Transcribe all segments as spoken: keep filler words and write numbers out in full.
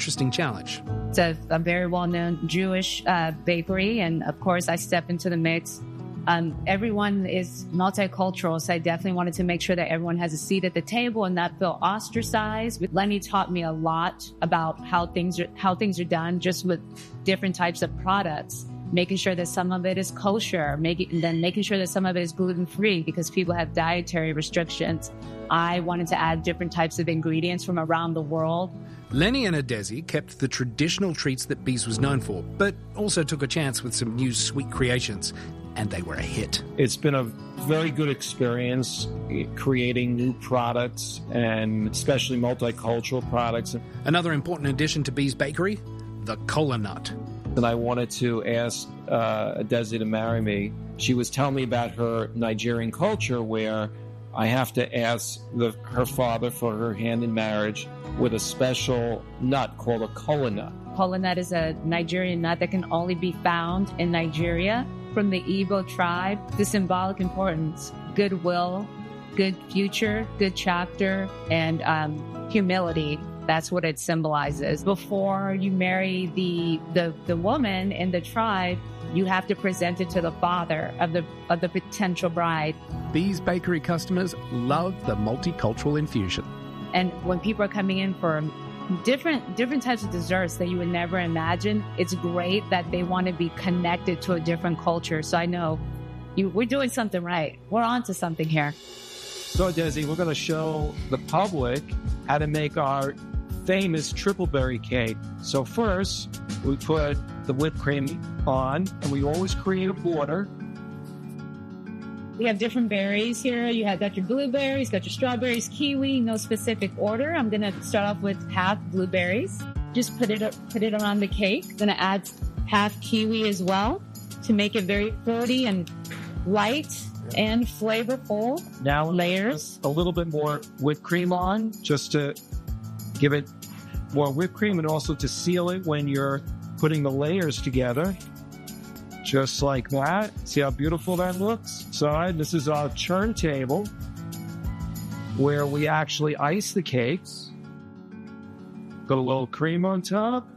interesting challenge. It's a, a very well-known Jewish uh, bakery, and of course I step into the mix. Um, everyone is multicultural, so I definitely wanted to make sure that everyone has a seat at the table and not feel ostracized. Lenny taught me a lot about how things are, how things are done just with different types of products, making sure that some of it is kosher, making, then making sure that some of it is gluten-free because people have dietary restrictions. I wanted to add different types of ingredients from around the world. Lenny and Adesi kept the traditional treats that Bees was known for, but also took a chance with some new sweet creations. And they were a hit. It's been a very good experience creating new products and especially multicultural products. Another important addition to Bees Bakery, the cola nut. And I wanted to ask uh, Adesi to marry me. She was telling me about her Nigerian culture where I have to ask the, her father for her hand in marriage with a special nut called a kola nut. Kola nut is a Nigerian nut that can only be found in Nigeria. From the Igbo tribe, the symbolic importance, goodwill, good future, good chapter, and um, humility. That's what it symbolizes. Before you marry the, the the woman in the tribe, you have to present it to the father of the of the potential bride. Bees Bakery customers love the multicultural infusion. And when people are coming in for different different types of desserts that you would never imagine, it's great that they want to be connected to a different culture. So I know you, we're doing something right. We're onto something here. So, Desi, we're going to show the public how to make our famous triple berry cake. So first, we put the whipped cream on, and we always create a border. We have different berries here. You have got your blueberries, got your strawberries, kiwi, no specific order. I'm going to start off with half blueberries. Just put it up, put it around the cake. Going to add half kiwi as well to make it very fruity and light and flavorful. Now layers. A little bit more whipped cream on just to give it more whipped cream and also to seal it when you're putting the layers together. Just like that. See how beautiful that looks? So this is our turntable where we actually ice the cakes. Put a little cream on top.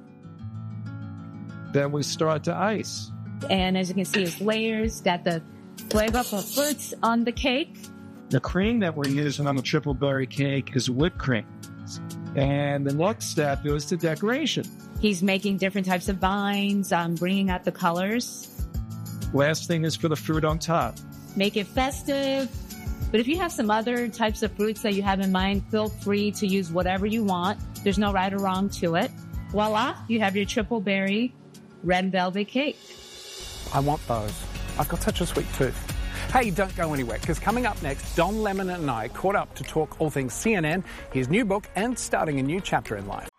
Then we start to ice. And as you can see, it's layers. Got the flavor of fruits on the cake. The cream that we're using on the triple berry cake is whipped cream. And the next step is the decoration. He's making different types of vines, um, bringing out the colors. Last thing is for the fruit on top. Make it festive. But if you have some other types of fruits that you have in mind, feel free to use whatever you want. There's no right or wrong to it. Voila, you have your triple berry red velvet cake. I want those. I've got such a sweet tooth. Hey, don't go anywhere, because coming up next, Don Lemon and I caught up to talk all things C N N, his new book, and starting a new chapter in life.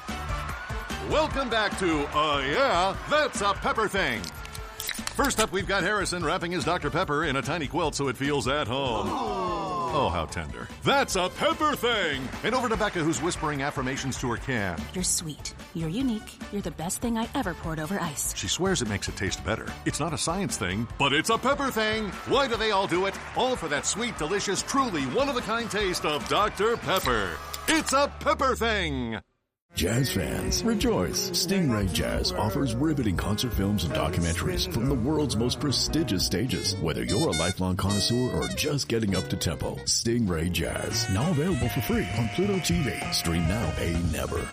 Welcome back to Uh Yeah, That's a Pepper Thing. First up, we've got Harrison wrapping his Doctor Pepper in a tiny quilt so it feels at home. Oh, oh how tender. That's a Pepper Thing! And over to Becca, who's whispering affirmations to her can. You're sweet. You're unique. You're the best thing I ever poured over ice. She swears it makes it taste better. It's not a science thing, but it's a pepper thing. Why do they all do it? All for that sweet, delicious, truly one-of-a-kind taste of Doctor Pepper. It's a Pepper Thing! Jazz fans, rejoice! Stingray Jazz offers riveting concert films and documentaries from the world's most prestigious stages. Whether you're a lifelong connoisseur or just getting up to tempo, Stingray Jazz, now available for free on Pluto T V. Stream now, pay never.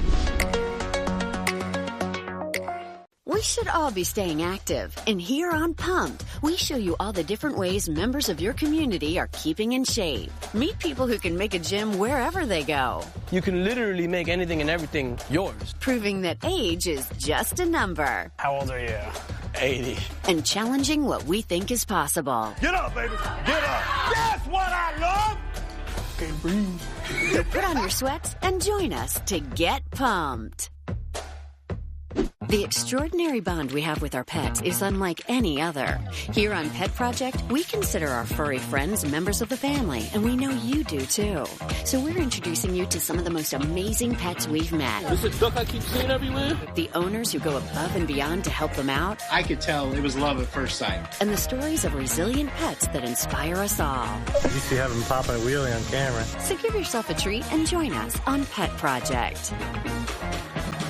We should all be staying active, and here on Pumped, we show you all the different ways members of your community are keeping in shape. Meet people who can make a gym wherever they go. You can literally make anything and everything yours. Proving that age is just a number. How old are you? eighty. And challenging what we think is possible. Get up, baby! Get up! That's what I love! Okay, breathe. So put on your sweats and join us to get pumped. The extraordinary bond we have with our pets is unlike any other. Here on Pet Project, we consider our furry friends members of the family, and we know you do too. So we're introducing you to some of the most amazing pets we've met. This is duck I keep seeing everywhere. The owners who go above and beyond to help them out. I could tell it was love at first sight. And the stories of resilient pets that inspire us all. You see having Papa and Wheelie on camera. So give yourself a treat and join us on Pet Project.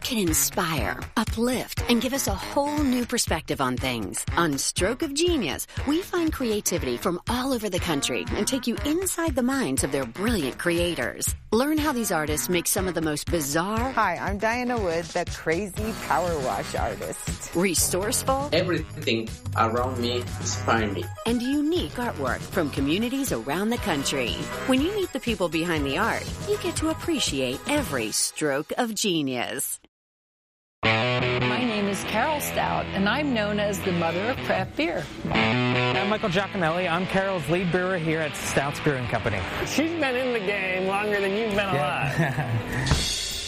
can inspire, uplift, and give us a whole new perspective on things. On Stroke of Genius, we find creativity from all over the country and take you inside the minds of their brilliant creators. Learn how these artists make some of the most bizarre... Hi, I'm Diana Wood, the crazy power wash artist. Resourceful... Everything around me inspires me. And unique artwork from communities around the country. When you meet the people behind the art, you get to appreciate every stroke of genius. My name is Carol Stout, and I'm known as the mother of craft beer. I'm Michael Giacomelli. I'm Carol's lead brewer here at Stouts Brewing Company. She's been in the game longer than you've been yeah. alive.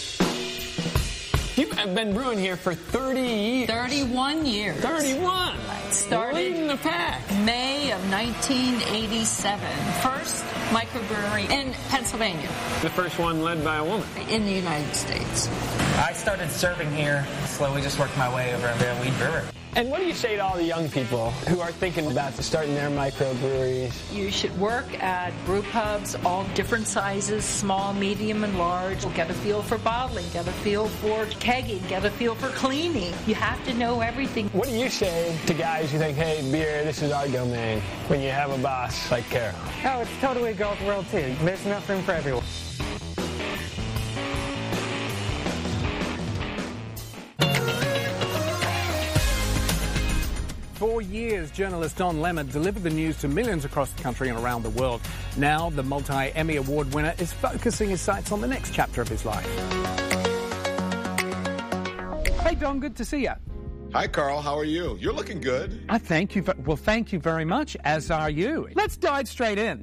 You've been brewing here for thirty years. thirty-one years. thirty-one. Started leading the pack. May of nineteen eighty-seven. First microbrewery in Pennsylvania. The first one led by a woman. In the United States. I started serving here, slowly just worked my way over to the lead brewer. And what do you say to all the young people who are thinking about starting their microbreweries? You should work at brew pubs, all different sizes, small, medium, and large. Get a feel for bottling, get a feel for kegging, get a feel for cleaning. You have to know everything. What do you say to guys who think, hey, beer, this is our domain, when you have a boss like Carol? Oh, it's totally a girl's world, too. There's enough room for everyone. For years, journalist Don Lemon delivered the news to millions across the country and around the world. Now, the multi-Emmy Award winner is focusing his sights on the next chapter of his life. Hey, Don, good to see you. Hi, Carl. How are you? You're looking good. I thank you. For, well, thank you very much, as are you. Let's dive straight in.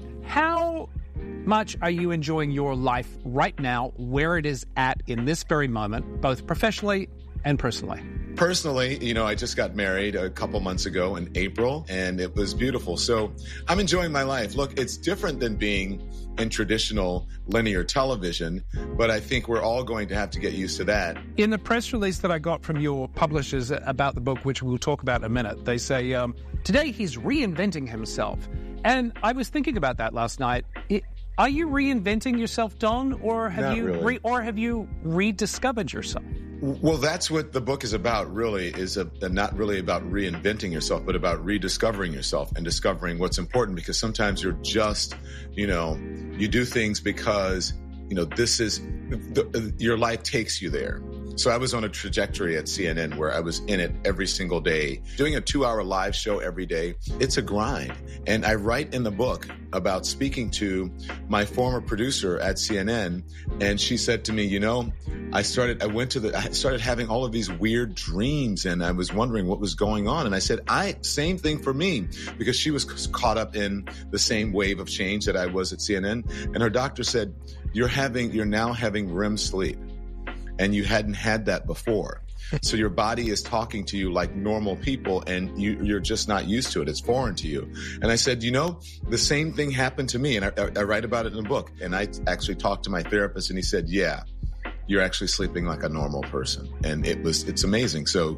How much are you enjoying your life right now, where it is at in this very moment, both professionally and personally? Personally, you know, I just got married a couple months ago in April, and it was beautiful. So I'm enjoying my life. Look, it's different than being in traditional linear television, but I think we're all going to have to get used to that. In the press release that I got from your publishers about the book, which we'll talk about in a minute, they say, um, today he's reinventing himself. And I was thinking about that last night. It, are you reinventing yourself, Don, or have Not you really. re- or have you rediscovered yourself? Well, that's what the book is about, really, is a, a not really about reinventing yourself, but about rediscovering yourself and discovering what's important, because sometimes you're just, you know, you do things because, you know, this is, the, your life takes you there. So I was on a trajectory at C N N where I was in it every single day, doing a two-hour live show every day. It's a grind. And I write in the book about speaking to my former producer at C N N, and she said to me, you know, I started, I went to the, I started having all of these weird dreams, and I was wondering what was going on. And I said, I, same thing for me, because she was caught up in the same wave of change that I was at C N N. And her doctor said, you're having, you're now having R E M sleep. And you hadn't had that before. So your body is talking to you like normal people, and you, you're just not used to it. It's foreign to you. And I said, you know, the same thing happened to me. And I, I write about it in the book. And I actually talked to my therapist, and he said, yeah, you're actually sleeping like a normal person. And it was, it's amazing. So,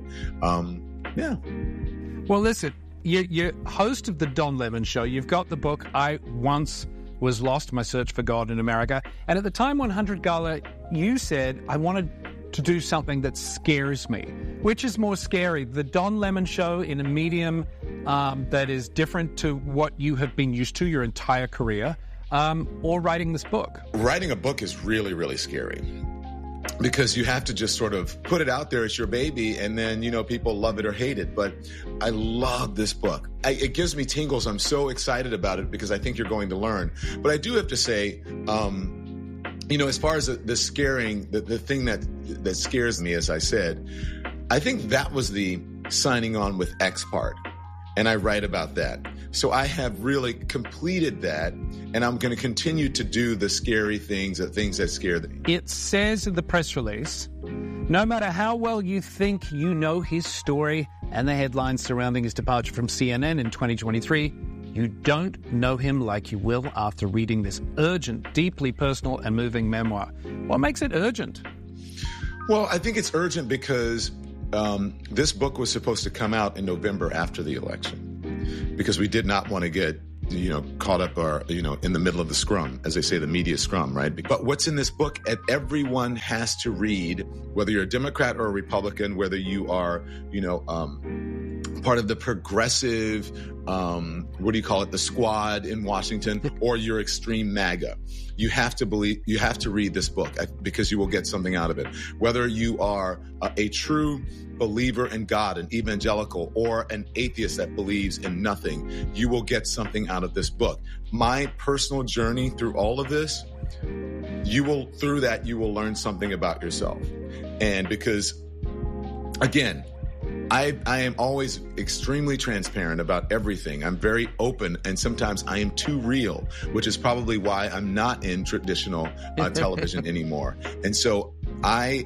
um, yeah. Well, listen, you're, you're host of the Don Lemon Show. You've got the book, I Once Was Lost, My Search for God in America. And at the Time one hundred Gala, you said, I wanted to do something that scares me. Which is more scary, the Don Lemon Show in a medium um, that is different to what you have been used to your entire career, um, or writing this book? Writing a book is really, really scary, because you have to just sort of put it out there. It's your baby, and then, you know, people love it or hate it. But I love this book. I, it gives me tingles. I'm so excited about it because I think you're going to learn. But I do have to say, um, you know, as far as the, the scaring, the, the thing that that scares me, as I said, I think that was the signing on with X part. And I write about that. So I have really completed that, and I'm going to continue to do the scary things, the things that scare me. It says in the press release, no matter how well you think you know his story and the headlines surrounding his departure from C N N in twenty twenty-three, you don't know him like you will after reading this urgent, deeply personal and moving memoir. What makes it urgent? Well, I think it's urgent because Um, this book was supposed to come out in November after the election, because we did not want to get you know, caught up or, you know, in the middle of the scrum, as they say, the media scrum, right? But what's in this book, everyone has to read, whether you're a Democrat or a Republican, whether you are, you know, um, part of the progressive, um, what do you call it, the squad in Washington, or you're extreme MAGA. You have to believe, you have to read this book because you will get something out of it. Whether you are a, a true believer in God, an evangelical, or an atheist that believes in nothing, you will get something out of this book. My personal journey through all of this, you will, through that, you will learn something about yourself. And because, again, I, I am always extremely transparent about everything. I'm very open, and sometimes I am too real, which is probably why I'm not in traditional uh, television anymore. And so I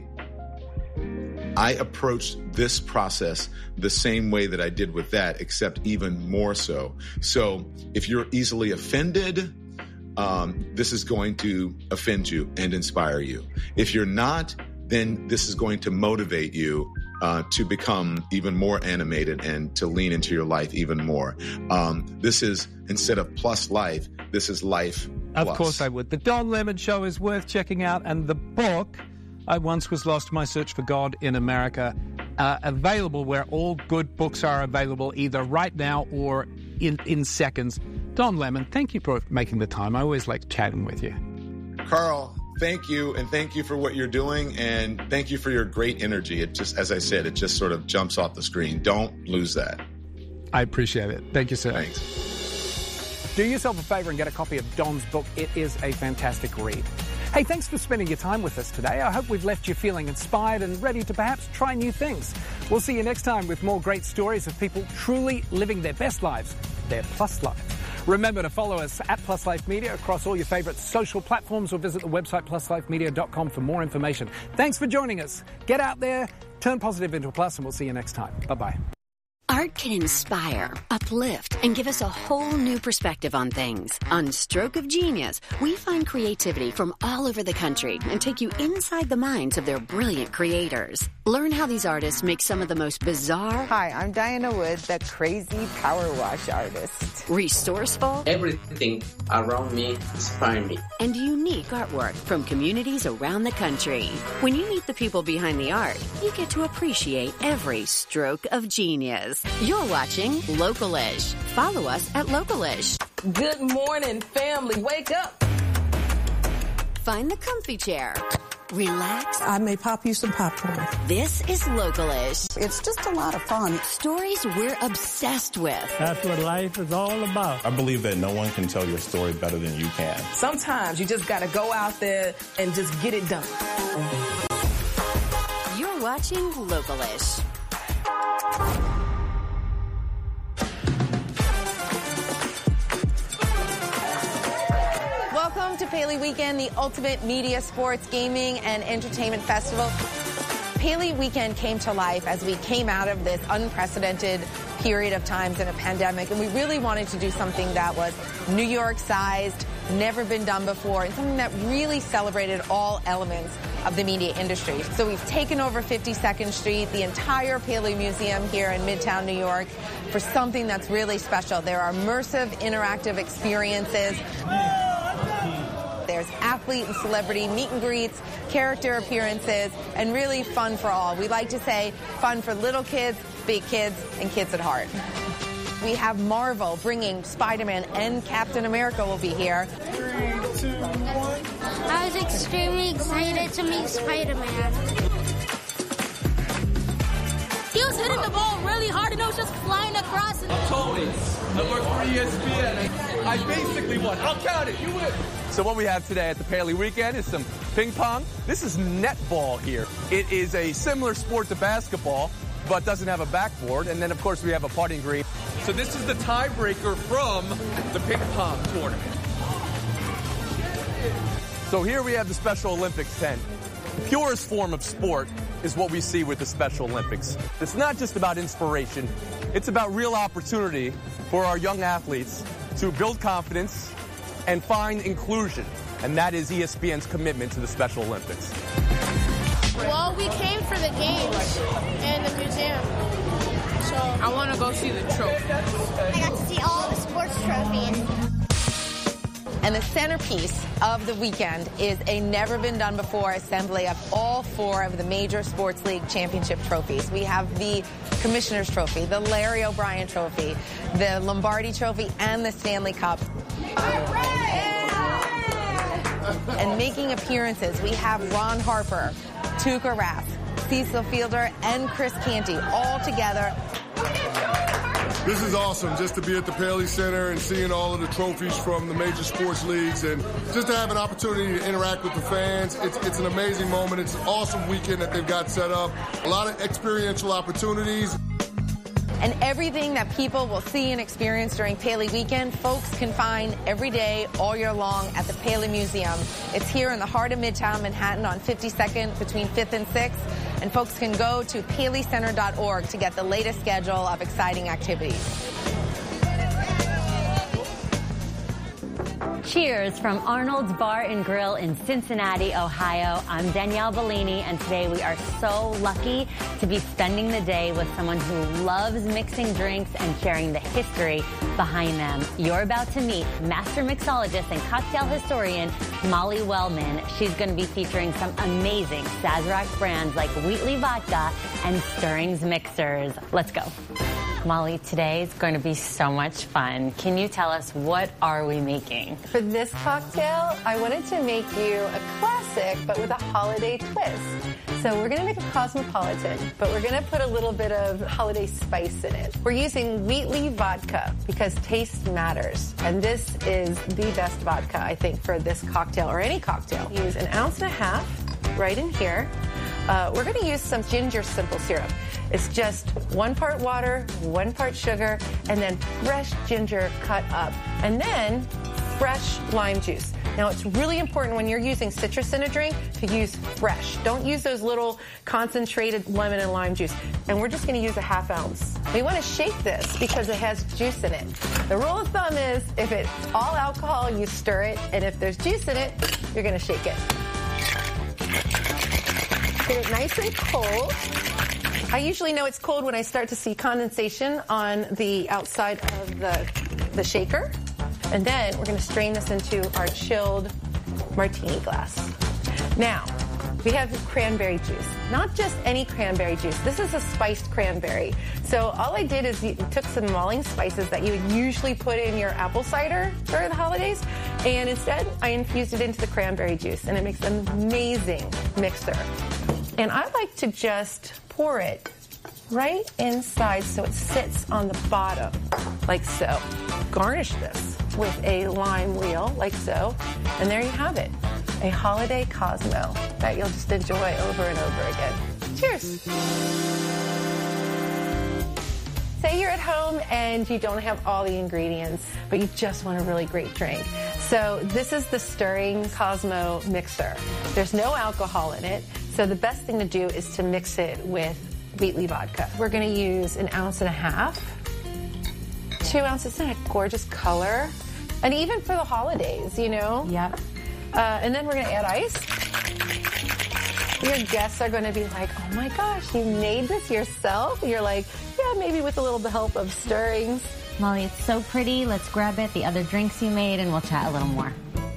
I approached this process the same way that I did with that, except even more so. So if you're easily offended, um, this is going to offend you and inspire you. If you're not, then this is going to motivate you uh, to become even more animated and to lean into your life even more. Um, this is, instead of plus life, this is life plus. Of course I would. The Don Lemon Show is worth checking out, and the book, I Once Was Lost, My Search for God in America, uh, available where all good books are available, either right now or in, in seconds. Don Lemon, thank you for making the time. I always like chatting with you. Carl, thank you, and thank you for what you're doing, and thank you for your great energy. It just, as I said, it just sort of jumps off the screen. Don't lose that. I appreciate it. Thank you, sir. Thanks. Do yourself a favor and get a copy of Don's book. It is a fantastic read. Hey, thanks for spending your time with us today. I hope we've left you feeling inspired and ready to perhaps try new things. We'll see you next time with more great stories of people truly living their best lives, their plus life. Remember to follow us at Plus Life Media across all your favorite social platforms, or visit the website plus life media dot com for more information. Thanks for joining us. Get out there, turn positive into a plus, and we'll see you next time. Bye-bye. Art can inspire, uplift, and give us a whole new perspective on things. On Stroke of Genius, we find creativity from all over the country and take you inside the minds of their brilliant creators. Learn how these artists make some of the most bizarre... Hi, I'm Diana Wood, the crazy power wash artist. Resourceful... Everything around me inspires me. And unique artwork from communities around the country. When you meet the people behind the art, you get to appreciate every stroke of genius. You're watching Localish. Follow us at Localish. Good morning, family. Wake up. Find the comfy chair. Relax. I may pop you some popcorn. This is Localish. It's just a lot of fun. Stories we're obsessed with. That's what life is all about. I believe that no one can tell your story better than you can. Sometimes you just got to go out there and just get it done. You're watching Localish. Welcome to Paley Weekend, the ultimate media, sports, gaming, and entertainment festival. Paley Weekend came to life as we came out of this unprecedented period of times in a pandemic, and we really wanted to do something that was New York-sized, never been done before, and something that really celebrated all elements of the media industry. So we've taken over fifty-second Street, the entire Paley Museum here in Midtown New York, for something that's really special. There are immersive, interactive experiences. There's athlete and celebrity meet and greets, character appearances, and really fun for all. We like to say fun for little kids, big kids, and kids at heart. We have Marvel bringing Spider-Man and Captain America will be here. Three, two, one. I was extremely excited to meet Spider-Man. He was hitting the ball really hard and it was just flying across. And Tony, I work for E S P N. I basically won. I'll count it. You win. So what we have today at the Paley Weekend is some ping pong. This is netball here. It is a similar sport to basketball, but doesn't have a backboard. And then, of course, we have a putting green. So this is the tiebreaker from the ping pong tournament. So here we have the Special Olympics tent. Purest form of sport is what we see with the Special Olympics. It's not just about inspiration. It's about real opportunity for our young athletes to build confidence and find inclusion. And that is E S P N's commitment to the Special Olympics. Well, we came for the games and the museum. So I want to go see the trophy. I got to see all the sports trophies. And the centerpiece of the weekend is a never-been-done-before assembly of all four of the major sports league championship trophies. We have the Commissioner's Trophy, the Larry O'Brien Trophy, the Lombardi Trophy, and the Stanley Cup. And making appearances, we have Ron Harper, Tuukka Rask, Cecil Fielder, and Chris Canty all together. This is awesome, just to be at the Paley Center and seeing all of the trophies from the major sports leagues, and just to have an opportunity to interact with the fans. It's, it's an amazing moment. It's an awesome weekend that they've got set up. A lot of experiential opportunities. And everything that people will see and experience during Paley Weekend, folks can find every day, all year long, at the Paley Museum. It's here in the heart of Midtown Manhattan on fifty-second between fifth and sixth. And folks can go to paley center dot org to get the latest schedule of exciting activities. Cheers from Arnold's Bar and Grill in Cincinnati, Ohio. I'm Danielle Bellini, and today we are so lucky to be spending the day with someone who loves mixing drinks and sharing the history behind them. You're about to meet master mixologist and cocktail historian Molly Wellman. She's going to be featuring some amazing Sazerac brands like Wheatley Vodka and Stirrings Mixers. Let's go. Molly, today is going to be so much fun. Can you tell us, what are we making? For this cocktail, I wanted to make you a classic, but with a holiday twist. So we're going to make a cosmopolitan, but we're going to put a little bit of holiday spice in it. We're using Wheatley Vodka because taste matters. And this is the best vodka, I think, for this cocktail or any cocktail. Use an ounce and a half right in here. Uh, we're going to use some ginger simple syrup. It's just one part water, one part sugar, and then fresh ginger cut up, and then fresh lime juice. Now, it's really important when you're using citrus in a drink to use fresh. Don't use those little concentrated lemon and lime juice. And we're just going to use a half ounce. We want to shake this because it has juice in it. The rule of thumb is if it's all alcohol, you stir it, and if there's juice in it, you're going to shake it. Get it nice and cold. I usually know it's cold when I start to see condensation on the outside of the, the shaker. And then we're going to strain this into our chilled martini glass. Now, we have cranberry juice. Not just any cranberry juice. This is a spiced cranberry. So all I did is took some malting spices that you would usually put in your apple cider during the holidays, and instead I infused it into the cranberry juice, and it makes an amazing mixer. And I like to just pour it right inside so it sits on the bottom, like so. Garnish this with a lime wheel, like so. And there you have it, a holiday Cosmo that you'll just enjoy over and over again. Cheers. Say you're at home and you don't have all the ingredients, but you just want a really great drink. So this is the Stirring Cosmo mixer. There's no alcohol in it. So the best thing to do is to mix it with Wheatley Vodka. We're going to use an ounce and a half. Two ounces. Isn't that a gorgeous color? And even for the holidays, you know? Yep. Uh, and then we're going to add ice. Your guests are going to be like, oh my gosh, you made this yourself? You're like, yeah, maybe with a little help of stirrings. Molly, it's so pretty. Let's grab it, the other drinks you made, and we'll chat a little more.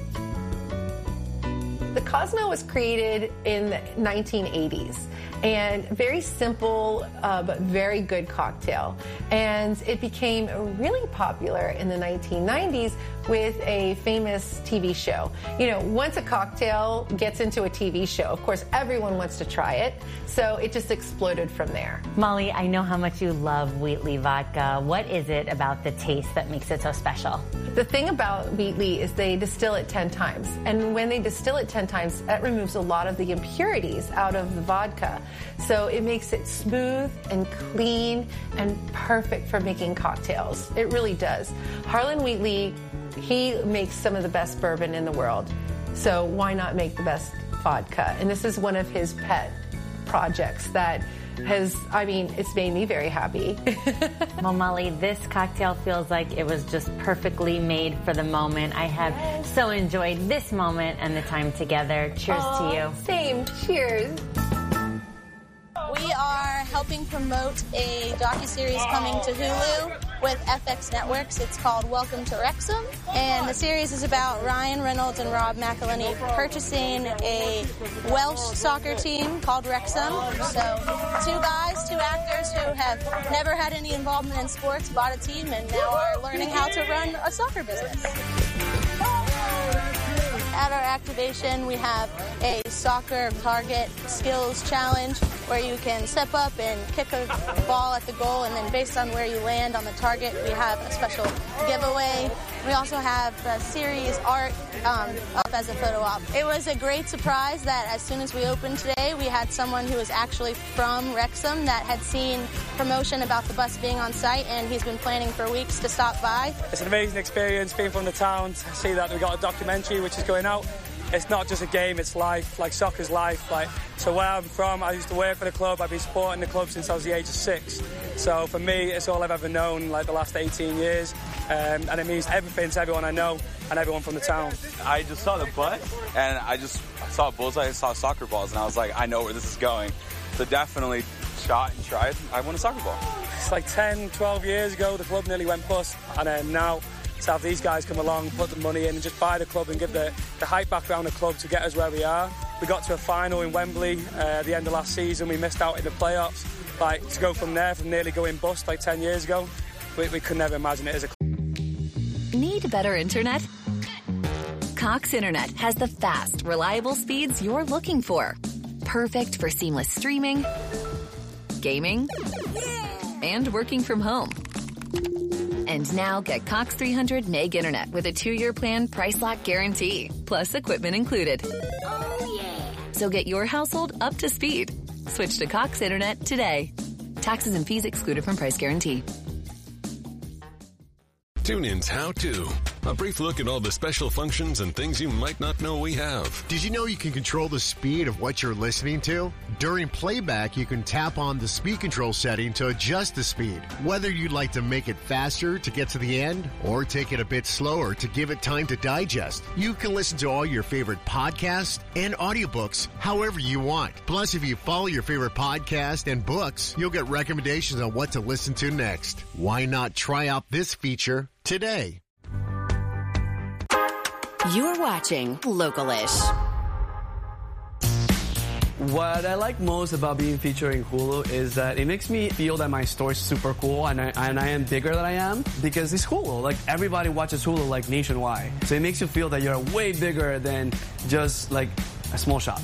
The Cosmo was created in the nineteen eighties, and very simple uh, but very good cocktail. And it became really popular in the nineteen nineties with a famous T V show. You know, once a cocktail gets into a T V show, of course, everyone wants to try it. So it just exploded from there. Molly, I know how much you love Wheatley Vodka. What is it about the taste that makes it so special? The thing about Wheatley is they distill it ten times. And when they distill it ten times, that removes a lot of the impurities out of the vodka. So it makes it smooth and clean and perfect for making cocktails. It really does. Harlan Wheatley, he makes some of the best bourbon in the world. So why not make the best vodka? And this is one of his pet projects that has, I mean, it's made me very happy. Well, Molly, this cocktail feels like it was just perfectly made for the moment. I have yes. so enjoyed this moment and the time together. Cheers Aww, to you. Same. Cheers. We are helping promote a docuseries coming to Hulu with F X Networks. It's called Welcome to Wrexham, and the series is about Ryan Reynolds and Rob McElhenney purchasing a Welsh soccer team called Wrexham. So two guys, two actors who have never had any involvement in sports bought a team and now are learning how to run a soccer business. At our activation, we have a soccer target skills challenge where you can step up and kick a ball at the goal, and then based on where you land on the target, we have a special giveaway. We also have the series art um, up as a photo op. It was a great surprise that as soon as we opened today, we had someone who was actually from Wrexham that had seen promotion about the bus being on site, and he's been planning for weeks to stop by. It's an amazing experience being from the town to see that we've got a documentary which is going out. It's not just a game, it's life, like soccer's life. Like, so where I'm from, I used to work for the club, I've been supporting the club since I was the age of six. So for me, it's all I've ever known, like the last eighteen years. Um, and it means everything to everyone I know and everyone from the town. I just saw the bus, and I just saw a bullseye, I saw soccer balls, and I was like, I know where this is going. So definitely shot and tried. I won a soccer ball. It's like ten, twelve years ago, the club nearly went bust, and then now to have these guys come along, put the money in and just buy the club and give the, the hype back around the club to get us where we are. We got to a final in Wembley uh, at the end of last season. We missed out in the playoffs. Like, to go from there, from nearly going bust like ten years ago, we, we could never imagine it as a club. Need better internet? Cox Internet has the fast, reliable speeds you're looking for. Perfect for seamless streaming, gaming, and working from home. And now get Cox three hundred meg internet with a two-year plan price lock guarantee, plus equipment included. Oh, yeah. So get your household up to speed. Switch to Cox Internet today. Taxes and fees excluded from price guarantee. TuneIn's How To. A brief look at all the special functions and things you might not know we have. Did you know you can control the speed of what you're listening to? During playback, you can tap on the speed control setting to adjust the speed. Whether you'd like to make it faster to get to the end or take it a bit slower to give it time to digest, you can listen to all your favorite podcasts and audiobooks however you want. Plus, if you follow your favorite podcast and books, you'll get recommendations on what to listen to next. Why not try out this feature today? You're watching Localish. What I like most about being featured in Hulu is that it makes me feel that my story's super cool and I, and I am bigger than I am because it's Hulu. Like, everybody watches Hulu, like, nationwide. So it makes you feel that you're way bigger than just, like, a small shop.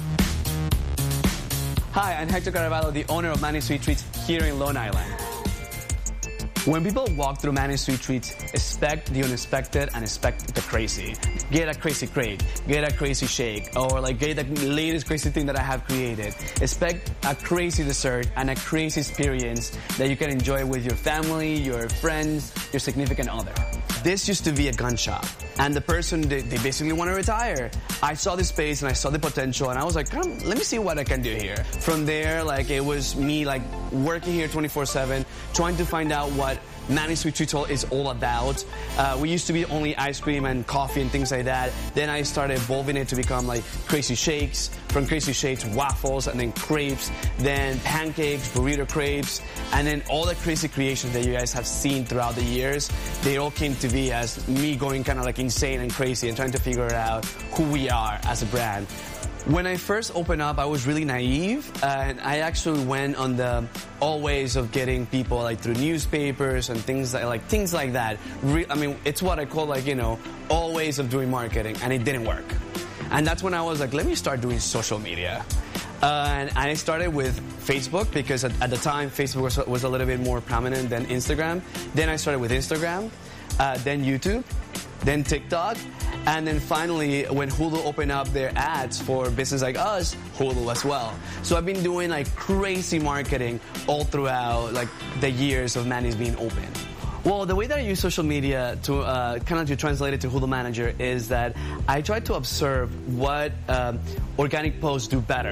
Hi, I'm Hector Caraballo, the owner of Manny's Sweet Treats here in Long Island. When people walk through Manny's Sweet Treats, expect the unexpected and expect the crazy. Get a crazy crate, get a crazy shake, or like get the latest crazy thing that I have created. Expect a crazy dessert and a crazy experience that you can enjoy with your family, your friends, your significant other. This used to be a gun shop, and the person, they, they basically want to retire. I saw the space and I saw the potential, and I was like, Come, let me see what I can do here. From there, like, it was me, like, working here twenty-four seven, trying to find out what Manny's Sweet Treats is all about. Uh, we used to be only ice cream and coffee and things like that. Then I started evolving it to become like crazy shakes. From crazy shakes, waffles, and then crepes, then pancakes, burrito crepes, and then all the crazy creations that you guys have seen throughout the years. They all came to be as me going kind of like insane and crazy and trying to figure out who we are as a brand. When I first opened up, I was really naive, and I actually went on the all ways of getting people like through newspapers and things like, like things like that. Re- I mean, it's what I call like, you know, all ways of doing marketing, and it didn't work. And that's when I was like, let me start doing social media. Uh, and I started with Facebook because at, at the time, Facebook was, was a little bit more prominent than Instagram. Then I started with Instagram, uh, then YouTube, then TikTok. And then finally, when Hulu opened up their ads for business like us, Hulu as well. So I've been doing like crazy marketing all throughout like the years of Manny's being open. Well, the way that I use social media to uh, kind of to translate it to Hulu Manager is that I try to observe what um, organic posts do better.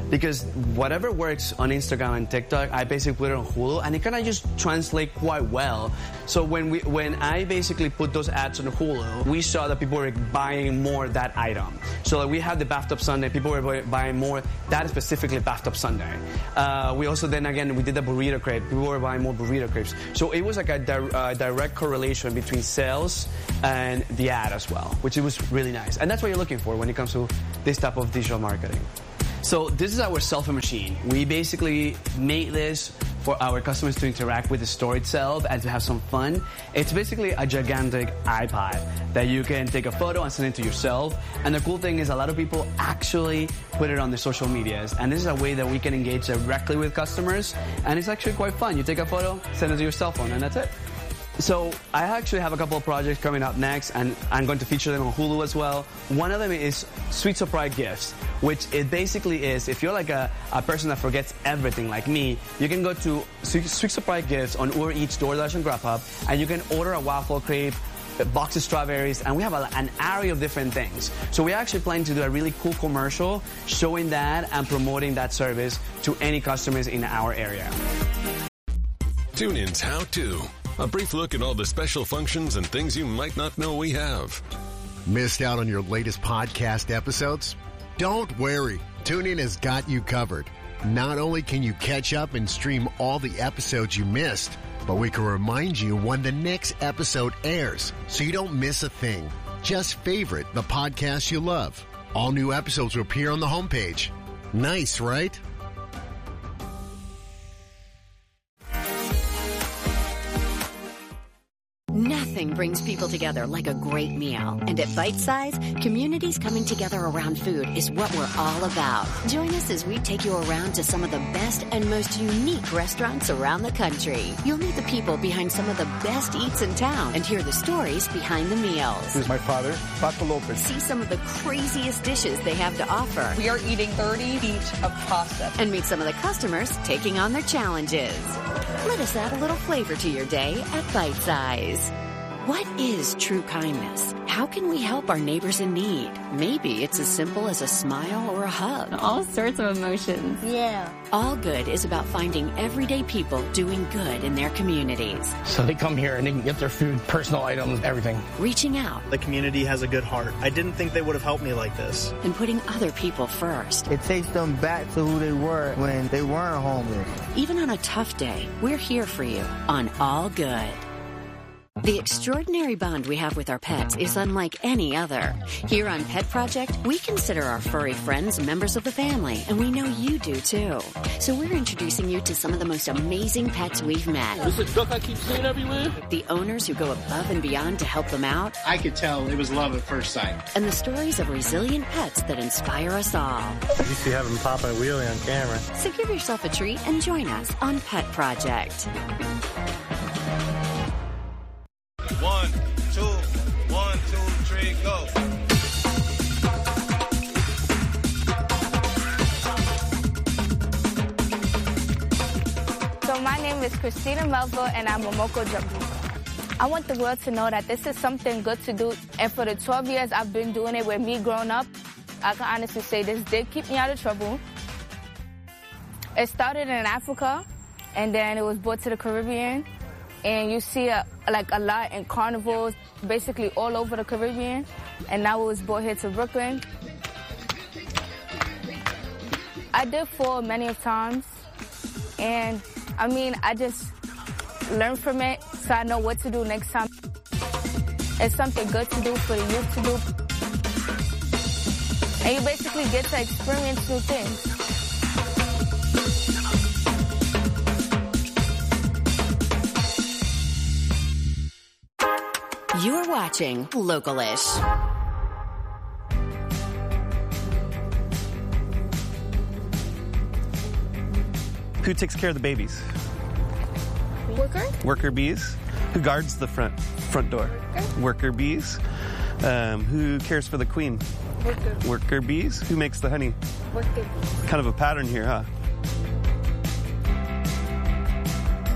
because whatever works on Instagram and TikTok, I basically put it on Hulu, and it kind of just translates quite well. So when we, when I basically put those ads on Hulu, we saw that people were buying more that item. So like we had the bathtub sundae, people were buying more that specifically bathtub sundae. Uh, we also then again we did the burrito crepe. People were buying more burrito crepes. So it was like a di uh, direct correlation between sales and the ad as well, which it was really nice. And that's what you're looking for when it comes to this type of digital marketing. So this is our selfie machine. We basically made this for our customers to interact with the store itself and to have some fun. It's basically a gigantic iPad that you can take a photo and send it to yourself. And the cool thing is a lot of people actually put it on their social medias. And this is a way that we can engage directly with customers. And it's actually quite fun. You take a photo, send it to your cell phone, and that's it. So I actually have a couple of projects coming up next, and I'm going to feature them on Hulu as well. One of them is Sweet Surprise Gifts, which it basically is, if you're like a, a person that forgets everything like me, you can go to Sweet, Sweet Surprise Gifts on Uber Eats, DoorDash, and Grubhub, and you can order a waffle crepe, a box of strawberries, and we have a, an array of different things. So we're actually planning to do a really cool commercial showing that and promoting that service to any customers in our area. TuneIn's How To. A brief look at all the special functions and things you might not know we have. Missed out on your latest podcast episodes? Don't worry. TuneIn has got you covered. Not only can you catch up and stream all the episodes you missed, but we can remind you when the next episode airs so you don't miss a thing. Just favorite the podcast you love. All new episodes will appear on the homepage. Nice, right? Nothing brings people together like a great meal. And at Bite Size, communities coming together around food is what we're all about. Join us as we take you around to some of the best and most unique restaurants around the country. You'll meet the people behind some of the best eats in town and hear the stories behind the meals. This is my father, Paco Lopez. See some of the craziest dishes they have to offer. We are eating thirty feet of pasta. And meet some of the customers taking on their challenges. Let us add a little flavor to your day at Bite Size. What is true kindness? How can we help our neighbors in need? Maybe it's as simple as a smile or a hug. All sorts of emotions. Yeah. All Good is about finding everyday people doing good in their communities. So they come here and they can get their food, personal items, everything. Reaching out. The community has a good heart. I didn't think they would have helped me like this. And putting other people first. It takes them back to who they were when they weren't homeless. Even on a tough day, we're here for you on All Good. The extraordinary bond we have with our pets is unlike any other. Here on Pet Project, we consider our furry friends members of the family, and we know you do too. So we're introducing you to some of the most amazing pets we've met. This is a duck I keep seeing everywhere. The owners who go above and beyond to help them out. I could tell it was love at first sight. And the stories of resilient pets that inspire us all. You see having Papa and Wheelie on camera. So give yourself a treat and join us on Pet Project. One, two, one, two, three, go. So my name is Christina Melville, and I'm a Momoko Jumbo. I want the world to know that this is something good to do, and for the twelve years I've been doing it with me growing up, I can honestly say this did keep me out of trouble. It started in Africa, and then it was brought to the Caribbean. And you see a, like a lot in carnivals, basically all over the Caribbean. And now it was brought here to Brooklyn. I did fall many of times. And I mean, I just learned from it so I know what to do next time. It's something good to do for the youth to do. And you basically get to experience new things. You're watching Localish. Who takes care of the babies? Worker? Worker bees. Who guards the front front door? Worker, Worker bees. Um, who cares for the queen? Worker. Worker bees. Who makes the honey? Worker bees. Kind of a pattern here, huh?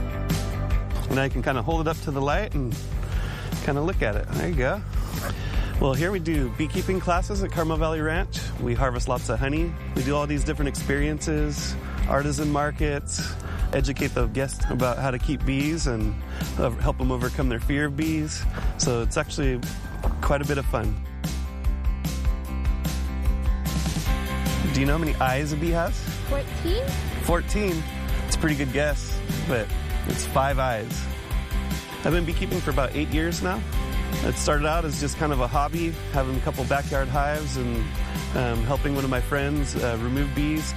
And I can kind of hold it up to the light and kind of look at it. There you go. Well, here we do beekeeping classes at Carmel Valley Ranch. We harvest lots of honey. We do all these different experiences, artisan markets, educate the guests about how to keep bees and uh, help them overcome their fear of bees. So it's actually quite a bit of fun. Do you know how many eyes a bee has? fourteen? fourteen. It's a pretty good guess, but it's five eyes. I've been beekeeping for about eight years now. It started out as just kind of a hobby, having a couple backyard hives and um, helping one of my friends uh, remove bees.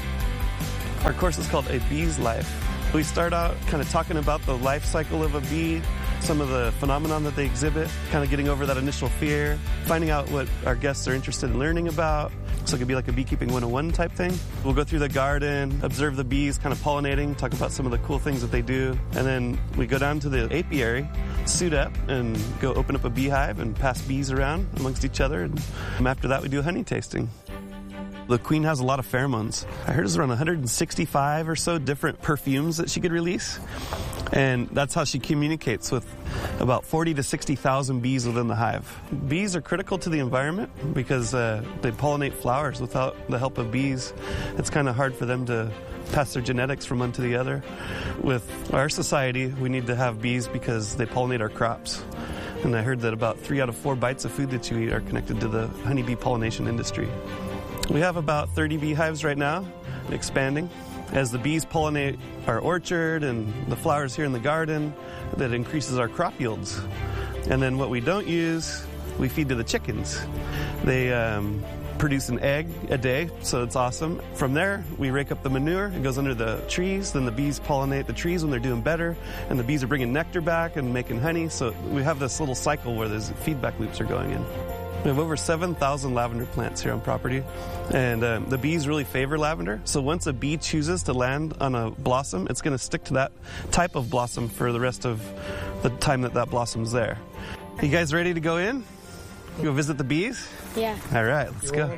Our course is called A Bee's Life. We start out kind of talking about the life cycle of a bee, some of the phenomenon that they exhibit, kind of getting over that initial fear, finding out what our guests are interested in learning about. So it could be like a beekeeping one oh one type thing. We'll go through the garden, observe the bees kind of pollinating, talk about some of the cool things that they do. And then we go down to the apiary, suit up, and go open up a beehive and pass bees around amongst each other. And after that, we do honey tasting. The queen has a lot of pheromones. I heard it's around one hundred sixty-five or so different perfumes that she could release. And that's how she communicates with about forty to sixty thousand bees within the hive. Bees are critical to the environment because uh, they pollinate flowers. Without the help of bees, it's kind of hard for them to pass their genetics from one to the other. With our society, we need to have bees because they pollinate our crops. And I heard that about three out of four bites of food that you eat are connected to the honeybee pollination industry. We have about thirty beehives right now, expanding. As the bees pollinate our orchard and the flowers here in the garden, that increases our crop yields. And then what we don't use, we feed to the chickens. They um, produce an egg a day, so it's awesome. From there, we rake up the manure. It goes under the trees. Then the bees pollinate the trees when they're doing better. And the bees are bringing nectar back and making honey. So we have this little cycle where those feedback loops are going in. We have over seven thousand lavender plants here on property, and um, the bees really favor lavender. So once a bee chooses to land on a blossom, it's going to stick to that type of blossom for the rest of the time that that blossom's there. You guys ready to go in? Go visit the bees? Yeah. All right, let's go.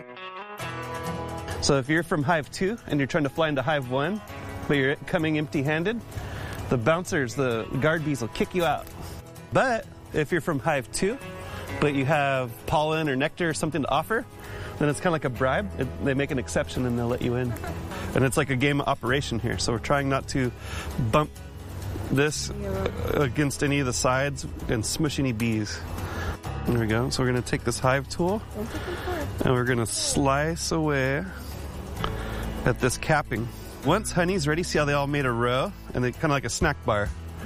So if you're from Hive two and you're trying to fly into Hive one, but you're coming empty-handed, the bouncers, the guard bees will kick you out. But if you're from Hive two, but you have pollen or nectar or something to offer, then it's kind of like a bribe. It, they make an exception and they'll let you in. And it's like a game of operation here. So we're trying not to bump this against any of the sides and smush any bees. There we go. So we're going to take this hive tool and we're going to slice away at this capping. Once honey's ready, see how they all made a row? And they kind of like a snack bar.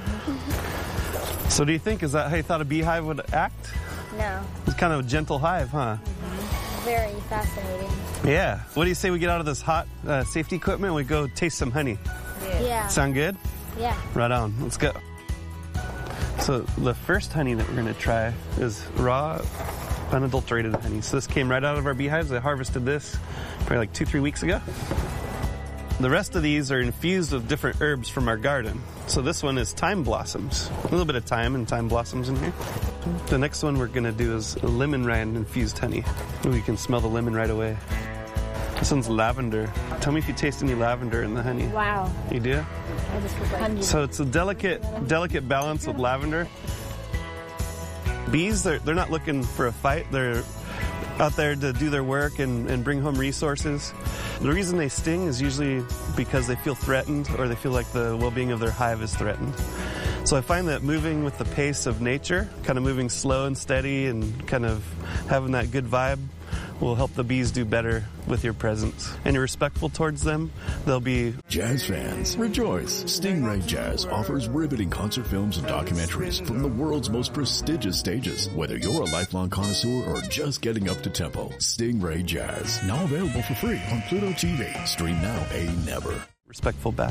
So do you think, is that how you thought a beehive would act? No. It's kind of a gentle hive, huh? Mm-hmm. Very fascinating. Yeah. What do you say we get out of this hot uh, safety equipment and we go taste some honey? Yeah. yeah. Sound good? Yeah. Right on. Let's go. So the first honey that we're going to try is raw, unadulterated honey. So this came right out of our beehives. I harvested this probably like two, three weeks ago. The rest of these are infused with different herbs from our garden. So this one is thyme blossoms. A little bit of thyme and thyme blossoms in here. The next one we're going to do is a lemon rind infused honey. We can smell the lemon right away. This one's lavender. Tell me if you taste any lavender in the honey. Wow. You do? I just was like, so it's a delicate, delicate balance with lavender. Bees, they're, they're not looking for a fight. They're out there to do their work and, and bring home resources. The reason they sting is usually because they feel threatened or they feel like the well-being of their hive is threatened. So I find that moving with the pace of nature, kind of moving slow and steady and kind of having that good vibe will help the bees do better with your presence. And you're respectful towards them, they'll be... Jazz fans, rejoice! Stingray Jazz offers riveting concert films and documentaries from the world's most prestigious stages. Whether you're a lifelong connoisseur or just getting up to tempo, Stingray Jazz, now available for free on Pluto T V. Stream now, pay never. Respectful back.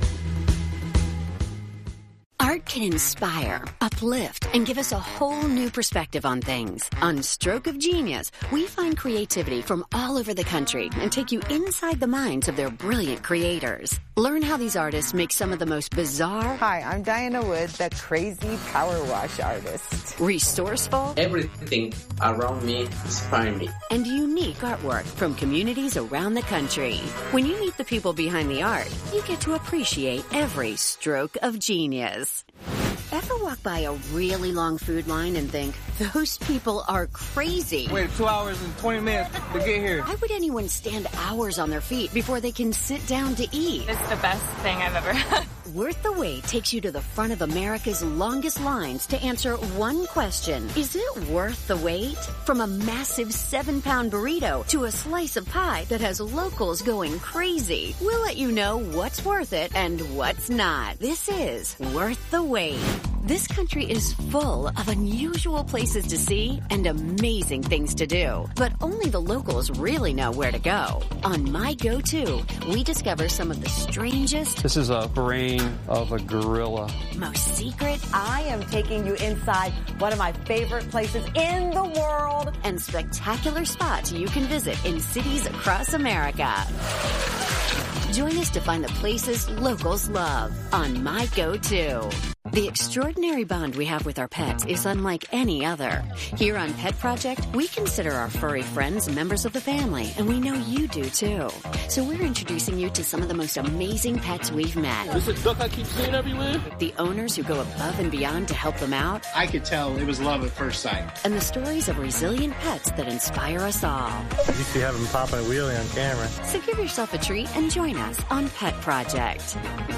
Art can inspire, uplift, and give us a whole new perspective on things. On Stroke of Genius, we find creativity from all over the country and take you inside the minds of their brilliant creators. Learn how these artists make some of the most bizarre... Hi, I'm Diana Wood, the crazy power wash artist. Resourceful... Everything around me inspires me. And unique artwork from communities around the country. When you meet the people behind the art, you get to appreciate every stroke of genius. Ever walk by a really long food line and think, those people are crazy? Wait two hours and twenty minutes to get here. Why would anyone stand hours on their feet before they can sit down to eat? It's the best thing I've ever had. Worth the Wait takes you to the front of America's longest lines to answer one question. Is it worth the wait? From a massive seven-pound burrito to a slice of pie that has locals going crazy. We'll let you know what's worth it and what's not. This is Worth the Wait. This country is full of unusual places to see and amazing things to do. But only the locals really know where to go. On My Go-To, we discover some of the strangest... This is a brain of a gorilla. Most secret... I am taking you inside one of my favorite places in the world. And spectacular spots you can visit in cities across America. Join us to find the places locals love on My Go-To. The extraordinary bond we have with our pets is unlike any other. Here on Pet Project, we consider our furry friends members of the family, and we know you do too. So we're introducing you to some of the most amazing pets we've met. This is a duck I keep seeing everywhere. The owners who go above and beyond to help them out. I could tell it was love at first sight. And the stories of resilient pets that inspire us all. You see having popping a wheelie on camera. So give yourself a treat and join us on Pet Project.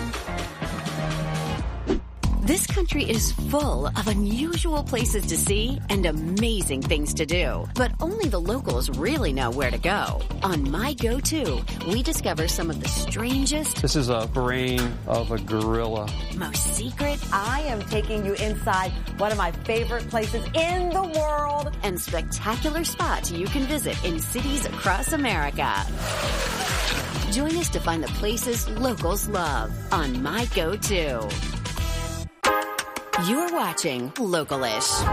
This country is full of unusual places to see and amazing things to do. But only the locals really know where to go. On My Go-To, we discover some of the strangest... This is a brain of a gorilla. Most secret... I am taking you inside one of my favorite places in the world. And spectacular spots you can visit in cities across America. Join us to find the places locals love on My Go-To. You're watching Localish.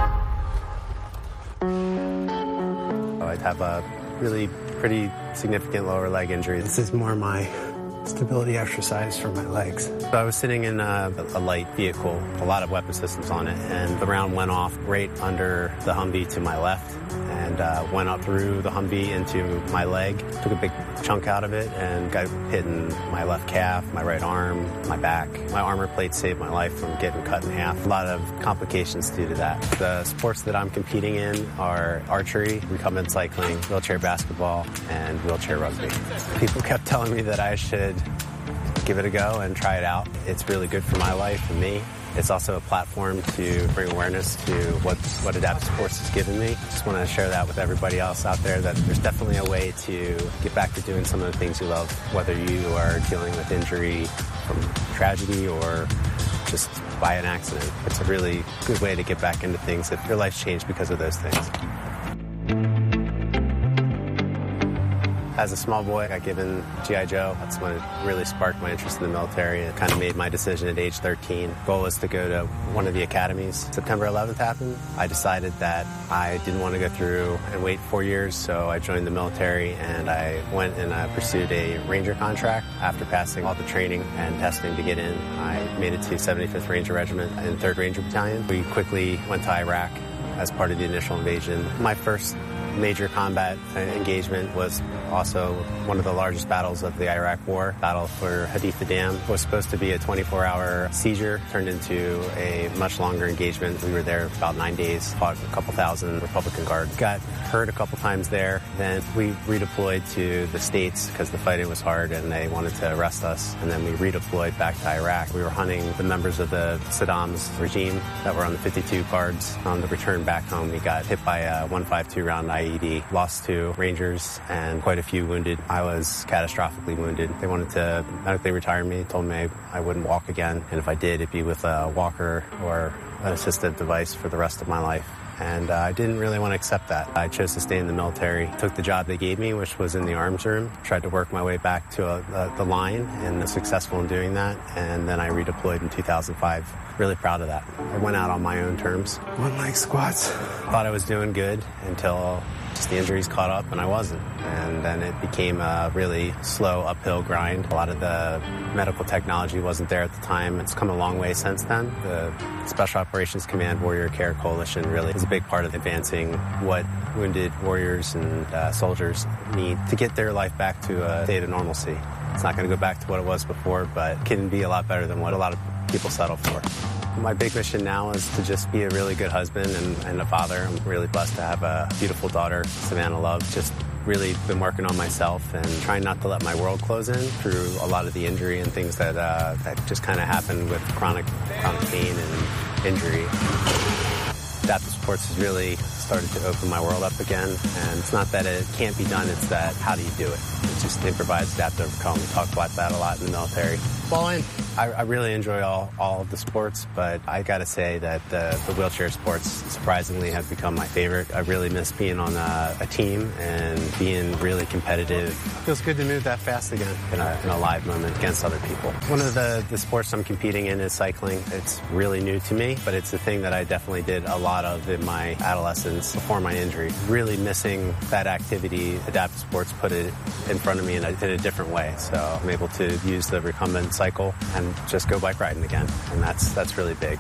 I'd have a really pretty significant lower leg injury. This is more my stability exercise for my legs. So I was sitting in a, a light vehicle, a lot of weapon systems on it, and the round went off right under the Humvee to my left and uh, went up through the Humvee into my leg, took a big chunk out of it and got hit in my left calf, my right arm, my back. My armor plate saved my life from getting cut in half. A lot of complications due to that. The sports that I'm competing in are archery, recumbent cycling, wheelchair basketball, and wheelchair rugby. People kept telling me that I should give it a go and try it out. It's really good for my life and me. It's also a platform to bring awareness to what, what adaptive sports has given me. Just want to share that with everybody else out there, that there's definitely a way to get back to doing some of the things you love, whether you are dealing with injury from tragedy or just by an accident. It's a really good way to get back into things if your life's changed because of those things. As a small boy, I got given G I Joe. That's when it really sparked my interest in the military. It kind of made my decision at age thirteen. Goal was to go to one of the academies. September eleventh happened. I decided that I didn't want to go through and wait four years, so I joined the military and I went and I pursued a Ranger contract. After passing all the training and testing to get in, I made it to seventy-fifth Ranger Regiment and third Ranger Battalion. We quickly went to Iraq as part of the initial invasion. My first major combat engagement was also one of the largest battles of the Iraq War. Battle for Haditha Dam was supposed to be a twenty-four hour seizure, turned into a much longer engagement. We were there about nine days, fought a couple thousand Republican guards. Got hurt a couple times there. Then we redeployed to the States because the fighting was hard and they wanted to arrest us. And then we redeployed back to Iraq. We were hunting the members of the Saddam's regime that were on the fifty-two cards. On the return back home, we got hit by a one fifty-two round I E D, lost two Rangers and quite a few wounded. I was catastrophically wounded. They wanted to medically retire me, told me I wouldn't walk again, and if I did, it'd be with a walker or an assistive device for the rest of my life. And uh, I didn't really want to accept that. I chose to stay in the military, took the job they gave me, which was in the arms room, tried to work my way back to a, a, the line, and was successful in doing that. And then I redeployed in two thousand five. Really proud of that. I went out on my own terms. One leg squats. Thought I was doing good until just the injuries caught up and I wasn't. And then it became a really slow uphill grind. A lot of the medical technology wasn't there at the time. It's come a long way since then. The Special Operations Command Warrior Care Coalition really is a big part of advancing what wounded warriors and uh, soldiers need to get their life back to a state of normalcy. It's not going to go back to what it was before, but it can be a lot better than what a lot of people settle for. My big mission now is to just be a really good husband and, and a father. I'm really blessed to have a beautiful daughter, Savannah Love. Just really been working on myself and trying not to let my world close in through a lot of the injury and things that uh, that just kind of happened with chronic chronic pain and injury. Adaptive sports has really started to open my world up again, and it's not that it can't be done, it's that how do you do it? It's just improvise, adapt, overcome. We talk about that a lot in the military. Ball in. I, I really enjoy all, all of the sports, but I gotta say that the, the wheelchair sports surprisingly have become my favorite. I really miss being on a, a team and being really competitive. It feels good to move that fast again in a, in a live moment against other people. One of the, the sports I'm competing in is cycling. It's really new to me, but it's the thing that I definitely did a lot of in my adolescence before my injury. Really missing that activity. Adaptive sports put it in front of me in a, in a different way. So I'm able to use the recumbent cycle and just go bike riding again. And that's that's really big.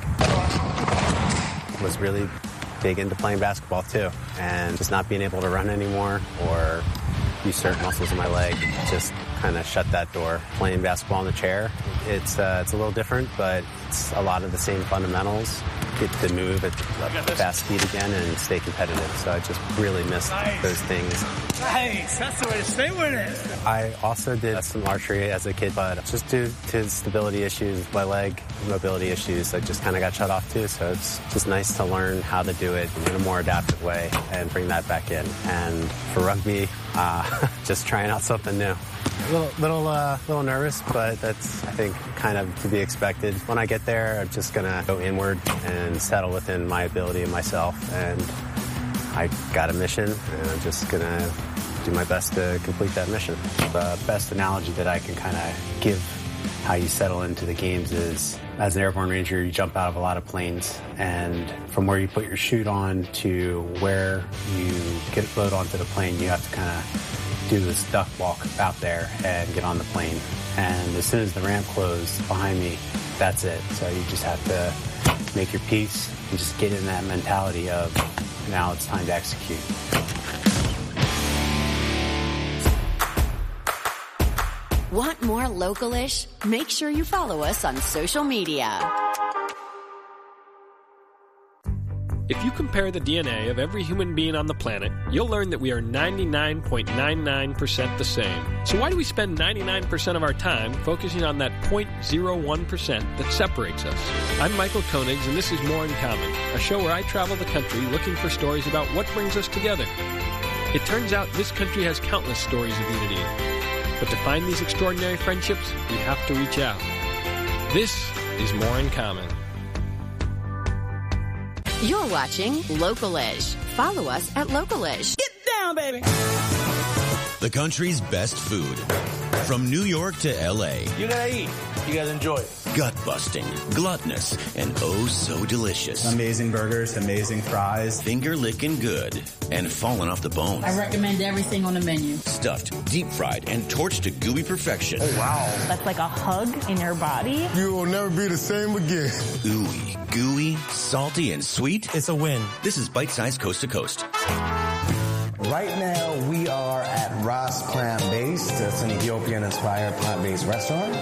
Was really big into playing basketball too. And just not being able to run anymore or use certain muscles in my leg just kind of shut that door. Playing basketball in the chair, it's uh, it's a little different, but it's a lot of the same fundamentals. Get to move at fast speed again and stay competitive. So I just really missed nice. those things. Nice, that's the way to stay with it. I also did some archery as a kid, but just due to stability issues with my leg, mobility issues, I just kind of got shut off too. So it's just nice to learn how to do it in a more adaptive way and bring that back in. And for rugby, uh, just trying out something new. A little, little, uh, little nervous, but that's, I think, kind of to be expected. When I get there, I'm just going to go inward and settle within my ability and myself. And I got a mission, and I'm just going to do my best to complete that mission. The best analogy that I can kind of give how you settle into the games is, as an airborne ranger, you jump out of a lot of planes, and from where you put your chute on to where you get load onto the plane, you have to kind of do this duck walk out there and get on the plane. And as soon as the ramp closed behind me, that's it. So you just have to make your peace and just get in that mentality of now it's time to execute. Want more Local-ish? Make sure you follow us on social media. If you compare the D N A of every human being on the planet, you'll learn that we are ninety-nine point nine nine percent the same. So why do we spend ninety-nine percent of our time focusing on that zero point zero one percent that separates us? I'm Michael Koenigs, and this is More in Common, a show where I travel the country looking for stories about what brings us together. It turns out this country has countless stories of unity. But to find these extraordinary friendships, we have to reach out. This is More in Common. You're watching Local-ish. Follow us at Local-ish. Get down, baby! The country's best food. From New York to L A. You gotta eat. You gotta enjoy it. Gut-busting, gluttonous, and oh so delicious. Amazing burgers, amazing fries. Finger-licking good, and falling off the bone. I recommend everything on the menu. Stuffed, deep-fried, and torched to gooey perfection. Oh, wow. That's like a hug in your body. You will never be the same again. Ooey, gooey, salty, and sweet. It's a win. This is Bite Size Coast to Coast. Right now, we are at Ras Plant Based. It's an Ethiopian-inspired plant-based restaurant.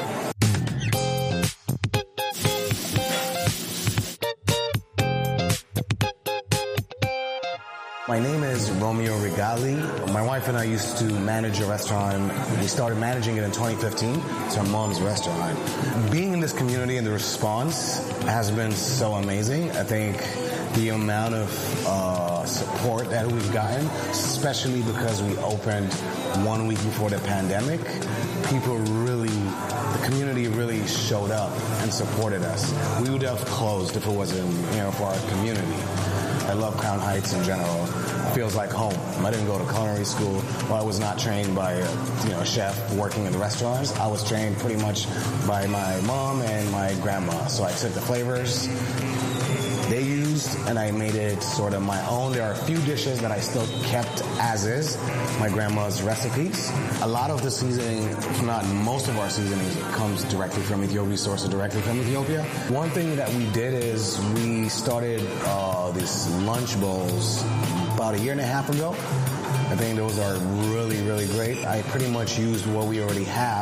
My name is Romeo Regali. My wife and I used to manage a restaurant. We started managing it in twenty fifteen. It's our mom's restaurant. Being in this community and the response has been so amazing. I think the amount of uh, support that we've gotten, especially because we opened one week before the pandemic, people really, the community really showed up and supported us. We would have closed if it wasn't, you know, for our community. I love Crown Heights in general. It feels like home. I didn't go to culinary school. Well, I was not trained by a, you know, a chef working in the restaurants. I was trained pretty much by my mom and my grandma. So I took the flavors they used and I made it sort of my own. There are a few dishes that I still kept as is, my grandma's recipes. A lot of the seasoning, if not most of our seasoning, comes directly from Ethiopia, sourced directly from Ethiopia. One thing that we did is we started uh, these lunch bowls about a year and a half ago. I think those are really, really great. I pretty much used what we already have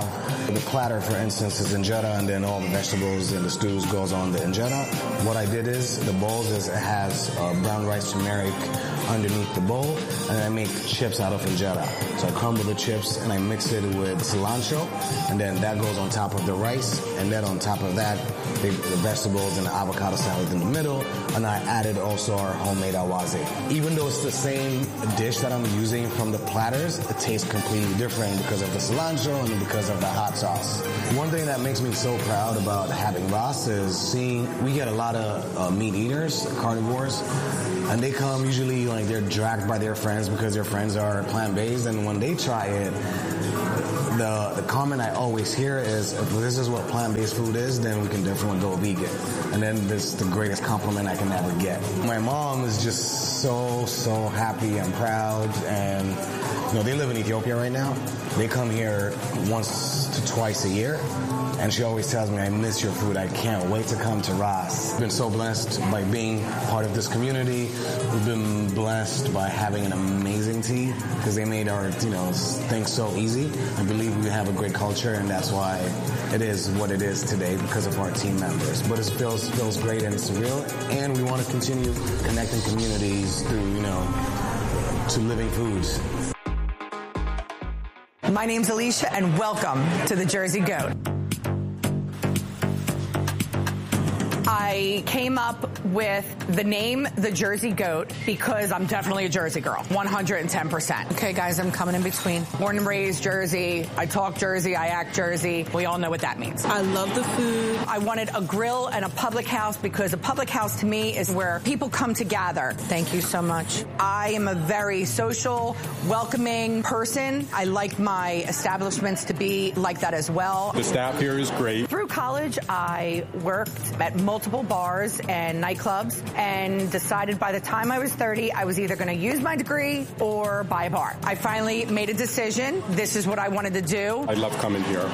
The platter, for instance, is injera, and then all the vegetables and the stews goes on the injera. What I did is, the bowls is, it has uh, brown rice turmeric underneath the bowl, and then I make chips out of injera. So I crumble the chips, and I mix it with cilantro, and then that goes on top of the rice, and then on top of that, the, the vegetables and the avocado salad in the middle, and I added also our homemade awaze. Even though it's the same dish that I'm using from the platters, it tastes completely different because of the cilantro and because of the hot sauce. One thing that makes me so proud about having Ross is seeing, we get a lot of uh, meat eaters, carnivores, and they come usually like they're dragged by their friends because their friends are plant-based, and when they try it, the, the comment I always hear is, if this is what plant-based food is, then we can definitely go vegan. And then this is the greatest compliment I can ever get. My mom is just so, so happy and proud, and you know, they live in Ethiopia right now. They come here once to twice a year, and she always tells me, I miss your food. I can't wait to come to Ross. I've been so blessed by being part of this community. We've been blessed by having an amazing tea, because they made our, you know, things so easy. I believe we have a great culture, and that's why it is what it is today, because of our team members. But it feels feels great and surreal, and we want to continue connecting communities through, you know, to living foods. My name's Alicia, and welcome to the Jersey Goat. I came up with the name The Jersey Goat because I'm definitely a Jersey girl, one hundred ten percent. Okay, guys, I'm coming in between. Born and raised Jersey. I talk Jersey. I act Jersey. We all know what that means. I love the food. I wanted a grill and a public house because a public house to me is where people come to gather. Thank you so much. I am a very social, welcoming person. I like my establishments to be like that as well. The staff here is great. Through college, I worked at multiple bars and nightclubs and decided by the time I was thirty, I was either going to use my degree or buy a bar. I finally made a decision. This is what I wanted to do. I love coming here.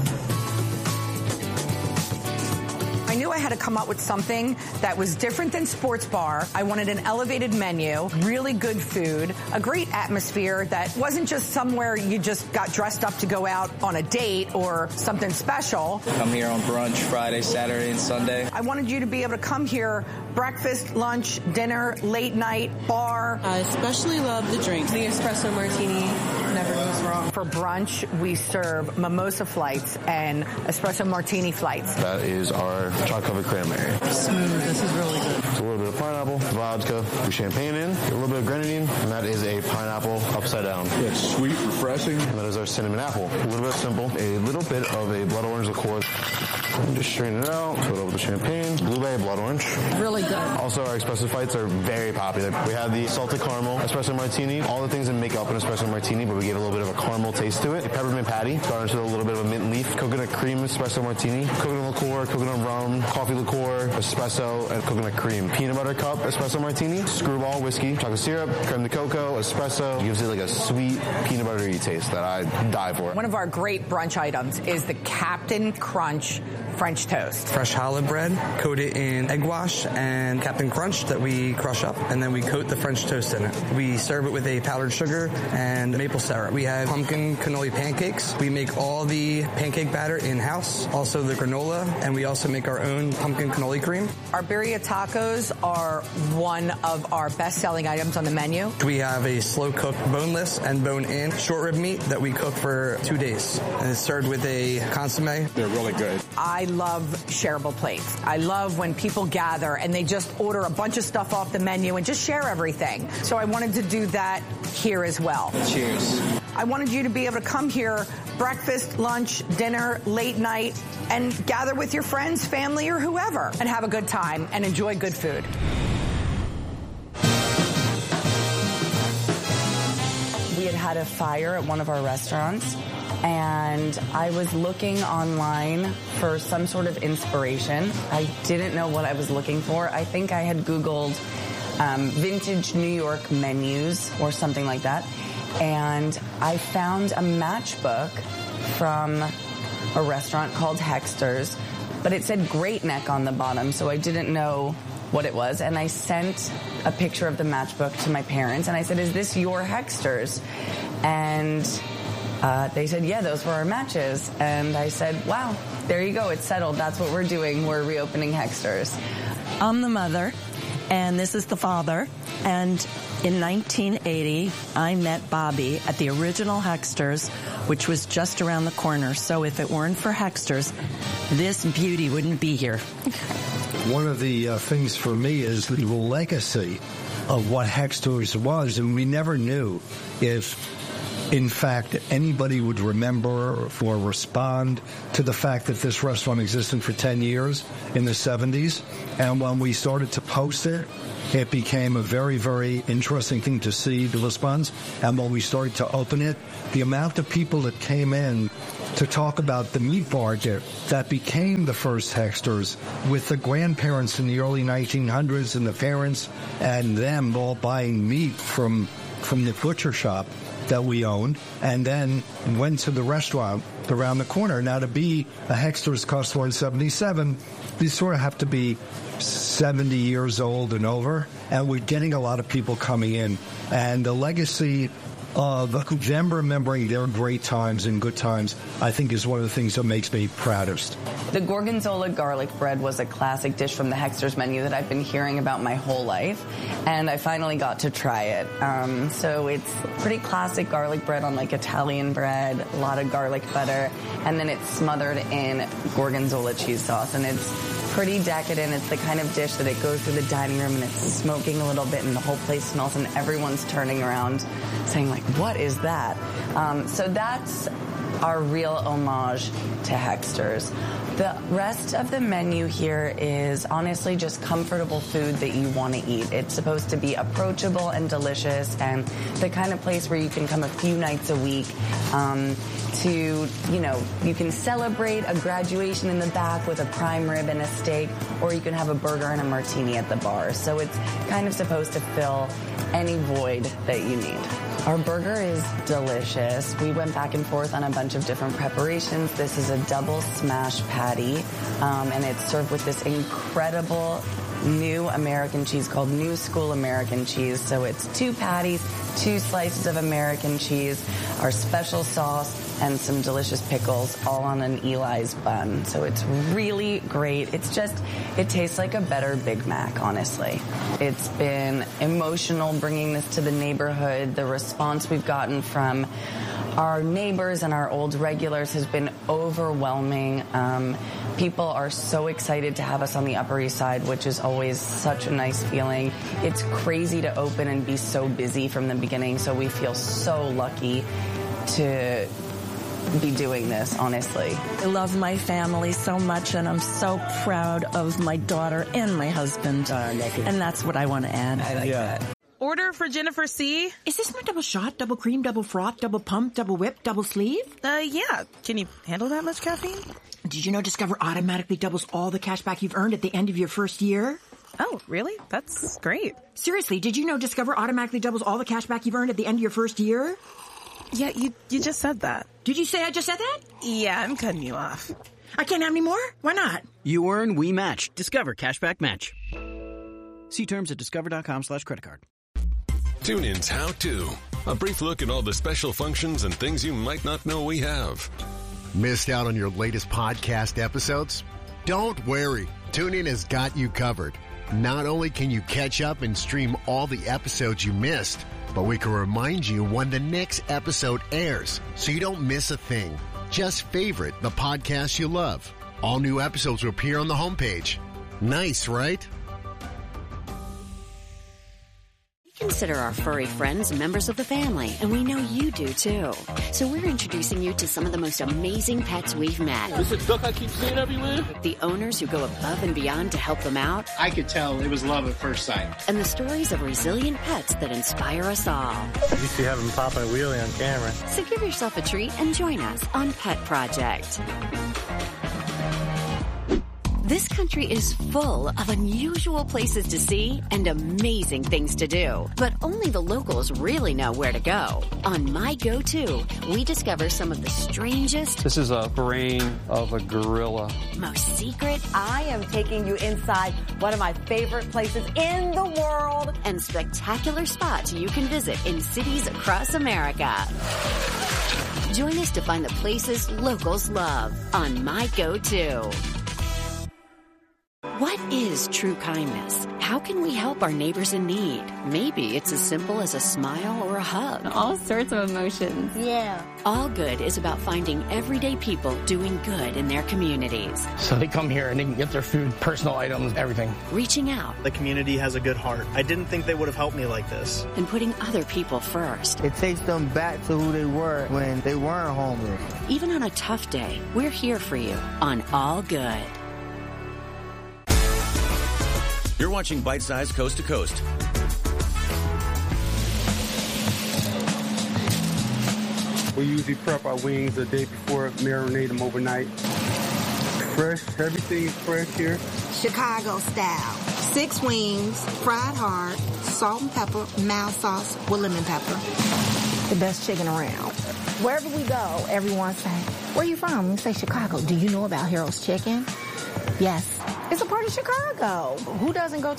I knew I had to come up with something that was different than sports bar. I wanted an elevated menu, really good food, a great atmosphere that wasn't just somewhere you just got dressed up to go out on a date or something special. Come here on brunch Friday, Saturday, and Sunday. I wanted you to be able to come here breakfast, lunch, dinner, late night, bar. I especially love the drinks. The espresso martini never goes wrong. For brunch, we serve mimosa flights and espresso martini flights. That is our chocolate cranberry. Smooth. This is really good. It's a little bit of pineapple, vodka, with champagne in, a little bit of grenadine, and that is a pineapple upside down. It's sweet, refreshing. And that is our cinnamon apple. A little bit simple. A little bit of a blood orange liqueur. And just strain it out. Put it over the champagne. Blueberry blood orange. Really good. Also, our espresso flights are very popular. We have the salted caramel espresso martini. All the things that make up an espresso martini, but we give a little bit of a caramel taste to it. A peppermint patty, garnished with a little bit of a mint leaf. Coconut cream espresso martini. Coconut liqueur, coconut rum, coffee liqueur, espresso, and coconut cream. Peanut butter cup espresso martini. Screwball whiskey, chocolate syrup, creme de cocoa, espresso. It gives it like a sweet peanut buttery taste that I die for. One of our great brunch items is the Captain Crunch French toast. Fresh challah bread, coat it in egg wash and Captain Crunch that we crush up, and then we coat the French toast in it. We serve it with a powdered sugar and maple syrup. We have pumpkin cannoli pancakes. We make all the pancake batter in-house, also the granola, and we also make our own pumpkin cannoli cream. Our birria tacos are one of our best-selling items on the menu. We have a slow-cooked boneless and bone-in short rib meat that we cook for two days, and it's served with a consomme. They're really good. I love shareable plates. I love when people gather and they just order a bunch of stuff off the menu and just share everything. So I wanted to do that here as well. Cheers. I wanted you to be able to come here, breakfast, lunch, dinner, late night, and gather with your friends, family, or whoever, and have a good time and enjoy good food. We had had a fire at one of our restaurants, and I was looking online for some sort of inspiration. I didn't know what I was looking for. I think I had Googled um, vintage New York menus or something like that, and I found a matchbook from a restaurant called Hexter's, but it said Great Neck on the bottom, so I didn't know what it was, and I sent a picture of the matchbook to my parents, and I said, is this your Hexter's? And uh, they said, yeah, those were our matches. And I said, wow, there you go. It's settled. That's what we're doing. We're reopening Hexter's. I'm the mother, and this is the father. And in nineteen eighty, I met Bobby at the original Hexter's, which was just around the corner. So if it weren't for Hexter's, this beauty wouldn't be here. One of the uh, things for me is the legacy of what Hexter's was, and we never knew if, in fact, anybody would remember or respond to the fact that this restaurant existed for ten years in the seventies. And when we started to post it, it became a very, very interesting thing to see the response. And when we started to open it, the amount of people that came in to talk about the meat market that became the first Hexter's, with the grandparents in the early nineteen hundreds and the parents and them all buying meat from from the butcher shop that we owned, and then went to the restaurant around the corner. Now, to be a Hexter's customer in seventy-seven, you sort of have to be seventy years old and over, and we're getting a lot of people coming in. And the legacy of them remembering their great times and good times, I think, is one of the things that makes me proudest. The Gorgonzola garlic bread was a classic dish from the Hexter's menu that I've been hearing about my whole life, and I finally got to try it. Um, so it's pretty classic garlic bread on like Italian bread, a lot of garlic butter, and then it's smothered in Gorgonzola cheese sauce, and it's pretty decadent. It's the kind of dish that it goes through the dining room and it's smoking a little bit and the whole place smells and everyone's turning around saying like, what is that? Um, so that's our real homage to Hexter's. The rest of the menu here is honestly just comfortable food that you want to eat. It's supposed to be approachable and delicious and the kind of place where you can come a few nights a week um, to, you know, you can celebrate a graduation in the back with a prime rib and a steak, or you can have a burger and a martini at the bar. So it's kind of supposed to fill any void that you need. Our burger is delicious. We went back and forth on a bunch of different preparations. This is a double smash patty, um, and it's served with this incredible new American cheese called New School American Cheese. So it's two patties, two slices of American cheese, our special sauce, and some delicious pickles, all on an Eli's bun. So it's really great. It's just, it tastes like a better Big Mac, honestly. It's been emotional bringing this to the neighborhood. The response we've gotten from our neighbors and our old regulars has been overwhelming. Um, people are so excited to have us on the Upper East Side, which is always such a nice feeling. It's crazy to open and be so busy from the beginning, so we feel so lucky to be doing this, honestly. I love my family so much, and I'm so proud of my daughter and my husband. Uh, and that's what I want to add. I like yeah. that. Order for Jennifer C. Is this my double shot, double cream, double froth, double pump, double whip, double sleeve? Uh, yeah. Can you handle that much caffeine? Did you know Discover automatically doubles all the cash back you've earned at the end of your first year? Oh, really? That's great. Seriously, did you know Discover automatically doubles all the cash back you've earned at the end of your first year? Yeah, you you just said that. Did you say I just said that? Yeah, I'm cutting you off. I can't have any more? Why not? You earn, we match. Discover Cashback Match. See terms at discover.com slash credit card. TuneIn's How To. A brief look at all the special functions and things you might not know we have. Missed out on your latest podcast episodes? Don't worry. TuneIn has got you covered. Not only can you catch up and stream all the episodes you missed, but we can remind you when the next episode airs so you don't miss a thing. Just favorite the podcast you love. All new episodes will appear on the homepage. Nice, right? Consider our furry friends members of the family, and we know you do too. So we're introducing you to some of the most amazing pets we've met. This is duck I keep seeing everywhere. The owners who go above and beyond to help them out. I could tell it was love at first sight. And the stories of resilient pets that inspire us all. You see having popping a wheelie on camera. So give yourself a treat and join us on Pet Project. This country is full of unusual places to see and amazing things to do. But only the locals really know where to go. On My Go-To, we discover some of the strangest... This is a brain of a gorilla. ...most secret... I am taking you inside one of my favorite places in the world. ...and spectacular spots you can visit in cities across America. Join us to find the places locals love on My Go-To. What is true kindness? How can we help our neighbors in need? Maybe it's as simple as a smile or a hug. All sorts of emotions. Yeah. All Good is about finding everyday people doing good in their communities. So they come here and they can get their food, personal items, everything. Reaching out. The community has a good heart. I didn't think they would have helped me like this. And putting other people first. It takes them back to who they were when they weren't homeless. Even on a tough day, we're here for you on All Good. You're watching Bite Size Coast to Coast. We usually prep our wings the day before, marinate them overnight. Fresh, everything is fresh here. Chicago style. Six wings, fried hard, salt and pepper, mild sauce with lemon pepper. The best chicken around. Wherever we go, everyone say, "Where you from?" We say Chicago. Do you know about Harold's Chicken? Yes. It's a part of Chicago. Who doesn't go to